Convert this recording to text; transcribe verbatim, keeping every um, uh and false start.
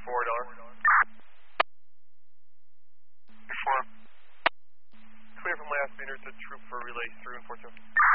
four, dollar. four. Clear from last meter to troop for relay through and four two.